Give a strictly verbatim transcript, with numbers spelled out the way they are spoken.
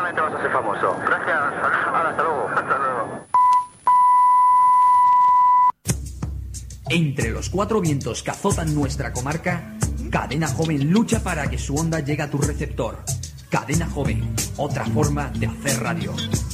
seguramente vas a ser famoso. Gracias, hasta luego. Hasta luego. Entre los cuatro vientos que azotan nuestra comarca, Cadena Joven lucha para que su onda llegue a tu receptor. Cadena Joven, otra forma de hacer radio.